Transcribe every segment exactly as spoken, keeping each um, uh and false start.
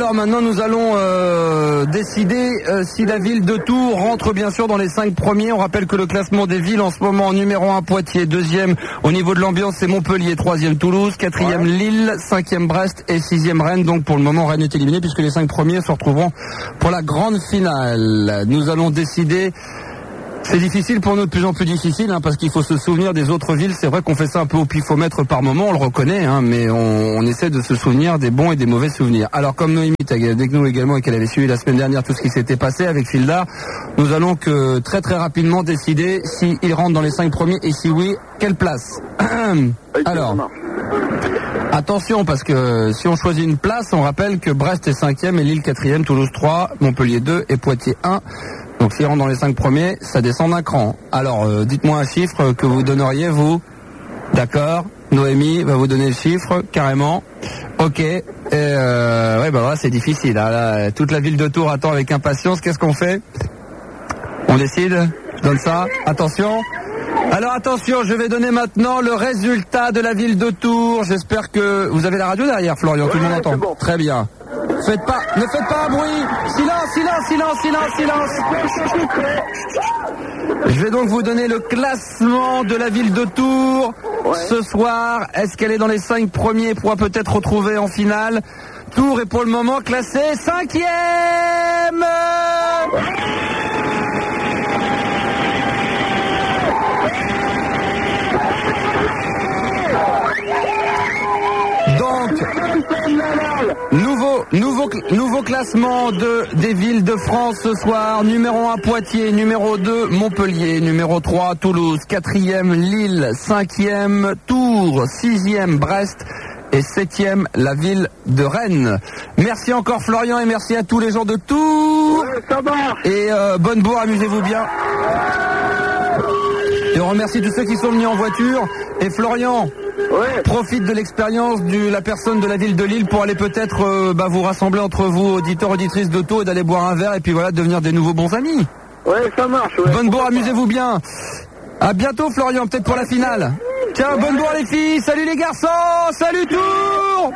Alors maintenant nous allons euh, décider euh, si la ville de Tours rentre bien sûr dans les cinq premiers. On rappelle que le classement des villes en ce moment, numéro un Poitiers, deuxième au niveau de l'ambiance c'est Montpellier, troisième Toulouse, quatrième ouais. Lille, cinquième Brest et sixième Rennes. Donc pour le moment Rennes est éliminé puisque les cinq premiers se retrouveront pour la grande finale. Nous allons décider. C'est difficile pour nous, de plus en plus difficile, hein, parce qu'il faut se souvenir des autres villes. C'est vrai qu'on fait ça un peu au pifomètre par moment, on le reconnaît, hein, mais on, on essaie de se souvenir des bons et des mauvais souvenirs. Alors comme Noémie était avec nous également et qu'elle avait suivi la semaine dernière tout ce qui s'était passé avec Filda, nous allons que très très rapidement décider s'il rentre dans les cinq premiers et si oui, quelle place. Alors, attention parce que si on choisit une place, on rappelle que Brest est cinquième et Lille quatrième, Toulouse trois, Montpellier deux et Poitiers un. Donc s'ils rentrent dans les cinq premiers, ça descend d'un cran. Alors euh, dites-moi un chiffre que vous donneriez vous. D'accord. Noémie va vous donner le chiffre carrément. Ok. Et euh, ouais bah voilà, c'est difficile. Hein, là, toute la ville de Tours attend avec impatience. Qu'est-ce qu'on fait? On décide. Je donne ça. Attention. Alors attention, je vais donner maintenant le résultat de la ville de Tours. J'espère que vous avez la radio derrière, Florian. Ouais, tout le monde entend. Bon. Très bien. Faites pas, ne faites pas un bruit. Silence, silence, silence, silence, silence. Je vais donc vous donner le classement de la ville de Tours ouais. ce soir. Est-ce qu'elle est dans les cinq premiers et pourra peut-être retrouver en finale? Tours est pour le moment classé cinquième. Donc, nouveau, nouveau, nouveau classement de, des villes de France ce soir. Numéro un Poitiers, numéro deux Montpellier, numéro trois Toulouse, quatrième Lille, cinquième Tours, sixième Brest et septième la ville de Rennes. Merci encore Florian et merci à tous les gens de Tours. Ouais, ça va. Et euh, bonne bourre, amusez-vous bien. Et on remercie tous ceux qui sont venus en voiture. Et Florian, ouais. profite de l'expérience de la personne de la ville de Lille pour aller peut-être euh, bah, vous rassembler entre vous, auditeurs, auditrices d'auto, et d'aller boire un verre et puis voilà, devenir des nouveaux bons amis. Ouais, ça marche. Ouais. Bonne bourre, amusez-vous bien. À bientôt Florian, peut-être pour la finale. Tiens, bonne bourre les filles, salut les garçons, salut Tours.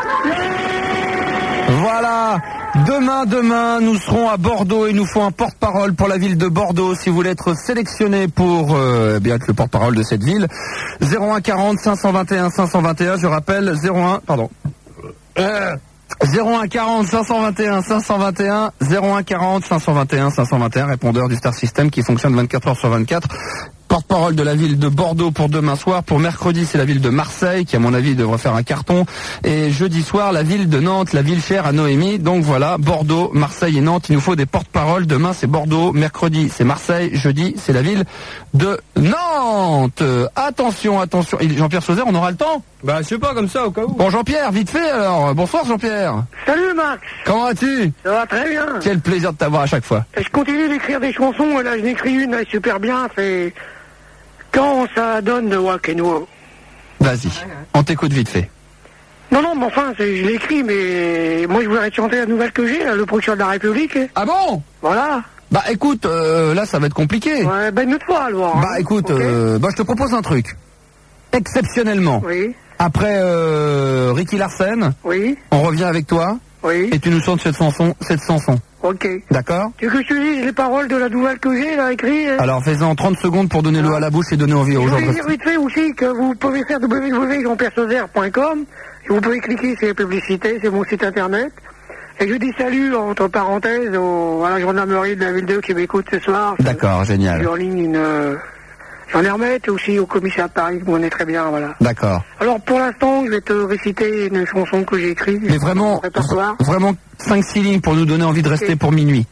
Voilà. Demain, demain, nous serons à Bordeaux et nous faut un porte-parole pour la ville de Bordeaux. Si vous voulez être sélectionné pour euh, bien être le porte-parole de cette ville, zéro un quarante cinq cent vingt et un cinq cent vingt et un, je rappelle, zéro un, pardon. Euh, zéro un quarante cinq cent vingt et un cinq cent vingt et un, zéro un quarante cinq cent vingt et un cinq cent vingt et un, répondeur du Star System qui fonctionne vingt-quatre heures sur vingt-quatre. Porte-parole de la ville de Bordeaux pour demain soir. Pour mercredi, c'est la ville de Marseille qui, à mon avis, devrait faire un carton. Et jeudi soir, la ville de Nantes, la ville chère à Noémie. Donc voilà, Bordeaux, Marseille et Nantes. Il nous faut des porte-paroles. Demain, c'est Bordeaux. Mercredi, c'est Marseille. Jeudi, c'est la ville de Nantes. Attention, attention. Jean-Pierre Sauzet, on aura le temps? Bah, je sais pas, comme ça, au cas où. Bon, Jean-Pierre, vite fait alors. Bonsoir, Jean-Pierre. Salut, Max. Comment vas-tu? Ça va très bien. Quel plaisir de t'avoir à chaque fois. Je continue d'écrire des chansons. Et là, je n'écris une, là, super bien. C'est... Quand ça donne de Walk and Wow. Vas-y, on t'écoute vite fait. Non, non, mais enfin, je l'écris, mais moi je voudrais chanter la nouvelle que j'ai, là, le procureur de la République. Ah bon? Voilà. Bah écoute, euh, là ça va être compliqué. Ouais, bah une autre fois alors. Bah hein. écoute, okay. euh, bah je te propose un truc. Exceptionnellement. Oui. Après euh, Ricky Larsen, oui. on revient avec toi. Oui. Et tu nous chantes cette chanson, cette chanson. Ok. D'accord? Tu veux que je te dise les paroles de la nouvelle que j'ai là écrit? Alors fais-en trente secondes pour donner ah. l'eau à la bouche et donner envie aux gens. Je voulais dire vite fait aussi que vous pouvez faire w w w point jean pierre sauzet point com et vous pouvez cliquer sur les publicités, c'est mon site internet. Et je dis salut entre parenthèses au, à la gendarmerie de la ville de qui m'écoute ce soir. D'accord, génial. J'ai en ligne une... J'en ai remettre aussi au commissariat de Paris, on est très bien, voilà. D'accord. Alors pour l'instant, je vais te réciter une chanson que j'ai écrite. Mais vraiment, vraiment cinq six lignes pour nous donner envie de rester okay. pour minuit.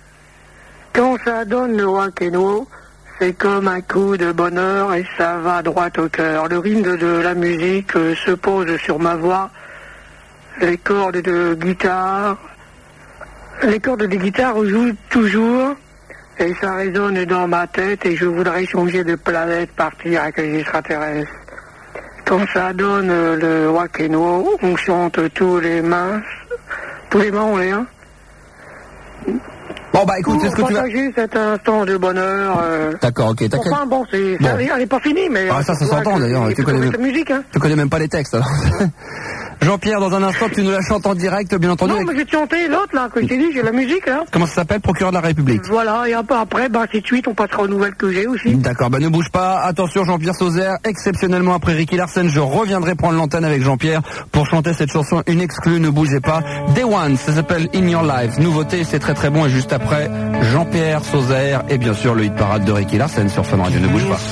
Quand ça donne le rock and roll, c'est comme un coup de bonheur et ça va droit au cœur. Le rythme de la musique euh, se pose sur ma voix. Les cordes de guitare, les cordes de guitare jouent toujours. Et ça résonne dans ma tête et je voudrais changer de planète, partir avec les extraterrestres. Quand ça donne le rock and roll, on chante tous les mains, tous les mains on les hein. Bon bah écoute, c'est ce que tu vas... partager cet instant de bonheur. Euh... D'accord, ok. T'as enfin bon, c'est, bon. Ça, elle n'est pas finie, mais... Ah ça, ça s'entend d'ailleurs. Tu connais même... la musique, hein. Tu connais même pas les textes alors. Jean-Pierre, dans un instant, tu nous la chantes en direct, bien entendu. Non, avec... mais j'ai chanté l'autre, là, que je t'ai dit, j'ai la musique, là. Comment ça s'appelle? Procureur de la République. Voilà, et un peu après, bah, ainsi de suite, on passera aux nouvelles que j'ai aussi. D'accord, bah ne bouge pas. Attention, Jean-Pierre Sauzère, exceptionnellement après Ricky Larsen, je reviendrai prendre l'antenne avec Jean-Pierre pour chanter cette chanson, une exclue, ne bougez pas. Day One, ça s'appelle In Your Life. Nouveauté, c'est très très bon, et juste après, Jean-Pierre Sauzère, et bien sûr le hit parade de Ricky Larsen sur Fun Radio, ne bouge pas.